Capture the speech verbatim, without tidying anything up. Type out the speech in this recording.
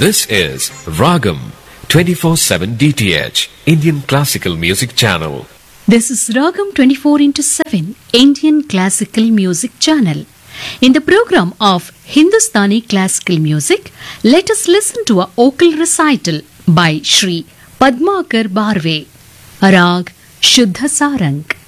This is Ragam twenty-four seven D T H, Indian Classical Music Channel. This is Ragam twenty-four into seven, Indian Classical Music Channel. In the program of Hindustani Classical Music, let us listen to a vocal recital by Shri Padmakar Barve, Rag Shuddha Sarang.